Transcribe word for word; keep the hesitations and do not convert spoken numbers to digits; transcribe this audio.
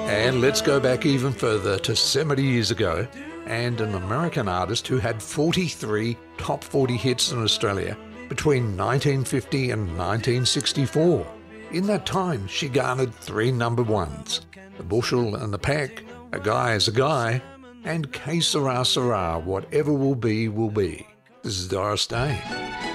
And let's go back even further to seventy years ago and an American artist who had forty-three top forty hits in Australia between nineteen fifty and nineteen sixty-four. In that time, she garnered three number ones: The Bushel and the Peck, A Guy is a Guy, and Que Sera Sera, Whatever Will Be, Will Be. This is Doris Day.